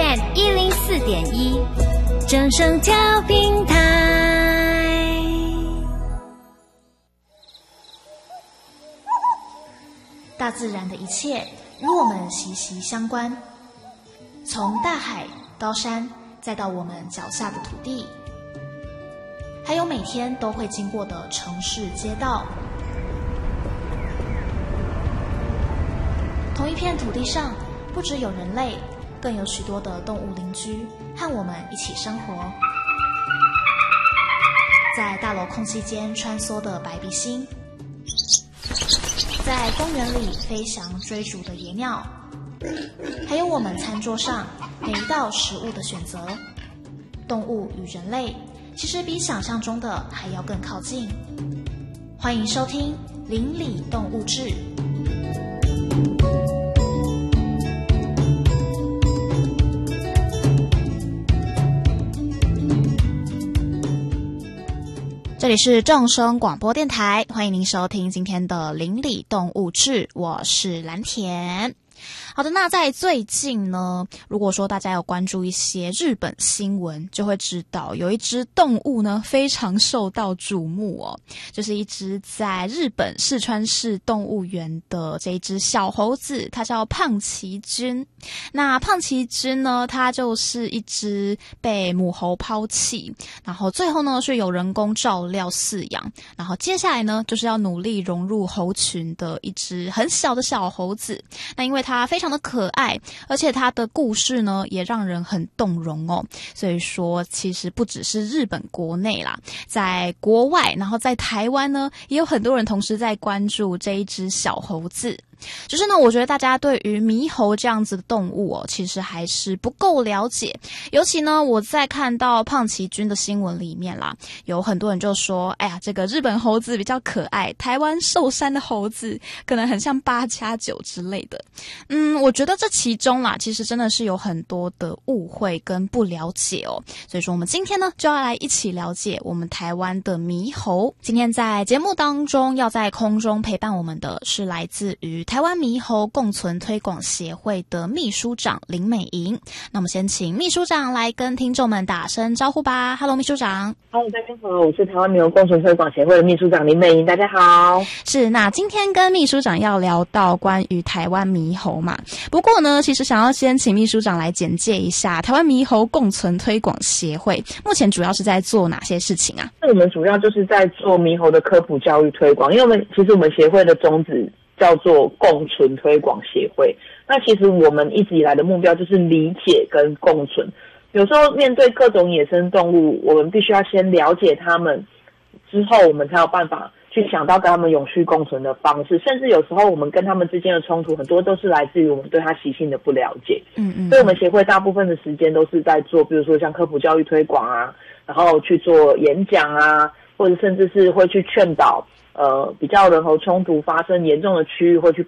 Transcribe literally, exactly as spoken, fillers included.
M 一零四点一，正声调频台。 大自然的一切与我们息息相关，从大海、高山，再到我们脚下的土地，还有每天都会经过的城市街道。同一片土地上，不只有人类，更有许多的动物邻居和我们一起生活。在大楼空隙间穿梭的白鼻星，在公园里飞翔追逐的野鸟，还有我们餐桌上每一道食物的选择。动物与人类其实比想象中的还要更靠近。欢迎收听《邻里动物志》。这里是正声广播电台，欢迎您收听今天的邻里动物志，我是蓝田。好的，那在最近呢，如果说大家有关注一些日本新闻，就会知道有一只动物呢非常受到瞩目哦，就是一只在日本四川市动物园的这一只小猴子，它叫胖崎君。那胖崎君呢，它就是一只被母猴抛弃，然后最后呢是有人工照料饲养，然后接下来呢就是要努力融入猴群的一只很小的小猴子。那因为它非常的可爱，而且它的故事呢也让人很动容哦，所以说其实不只是日本国内啦，在国外，然后在台湾呢也有很多人同时在关注这一只小猴子。就是呢，我觉得大家对于猕猴这样子的动物哦，其实还是不够了解。尤其呢，我在看到胖崎君的新闻里面啦，有很多人就说，哎呀，这个日本猴子比较可爱，台湾寿山的猴子可能很像八加九之类的。嗯，我觉得这其中啦，其实真的是有很多的误会跟不了解哦。所以说，我们今天呢，就要来一起了解我们台湾的猕猴。今天在节目当中，要在空中陪伴我们的是来自于台湾猕猴共存推广协会的秘书长林美莹。那我们先请秘书长来跟听众们打声招呼吧。Hello， 秘书长。 Hello， 大家好，我是台湾猕猴共存推广协会的秘书长林美莹。大家好。 是，那今天跟秘书长要聊到关于台湾猕猴嘛。不过呢，其实想要先请秘书长来简介一下台湾猕猴共存推广协会目前主要是在做哪些事情啊？ 我们主要就是在做猕猴的科普教育推广，因为我们其实我们协会的宗旨叫做共存推广协会。那其实我们一直以来的目标就是理解跟共存。有时候面对各种野生动物，我们必须要先了解它们，之后我们才有办法去想到跟它们永续共存的方式。甚至有时候我们跟它们之间的冲突，很多都是来自于我们对它习性的不了解。嗯嗯。所以我们协会大部分的时间都是在做，比如说像科普教育推广啊，然后去做演讲啊，或者甚至是会去劝导呃，比较人猴冲突发生严重的区域，会去